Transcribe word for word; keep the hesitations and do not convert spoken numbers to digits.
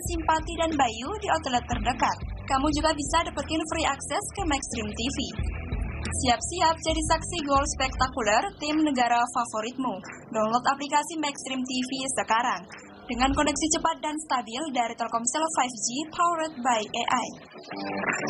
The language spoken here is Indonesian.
Simpati dan Bayu di outlet terdekat. Kamu juga bisa dapetin free akses ke Maxstream T V. Siap-siap jadi saksi gol spektakuler tim negara favoritmu. Download aplikasi Maxstream T V sekarang. Dengan koneksi cepat dan stabil dari Telkomsel lima G powered by A I.